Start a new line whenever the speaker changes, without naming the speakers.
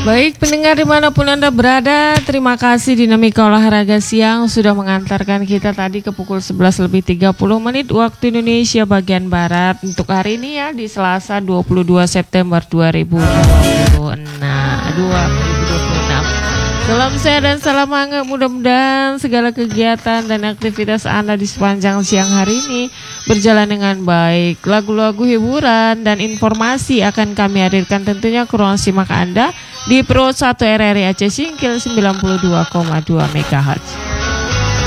Baik pendengar dimanapun Anda berada, terima kasih Dinamika Olahraga Siang sudah mengantarkan kita tadi ke pukul 11 lebih 30 menit waktu Indonesia bagian Barat untuk hari ini ya di Selasa 22 September 2026. Salam sehat dan salam hangat, mudah-mudahan segala kegiatan dan aktivitas Anda di sepanjang siang hari ini berjalan dengan baik. Lagu-lagu hiburan dan informasi akan kami hadirkan tentunya ke ruang simak Anda di Pro 1 RRI Aceh Singkil 92,2 MHz.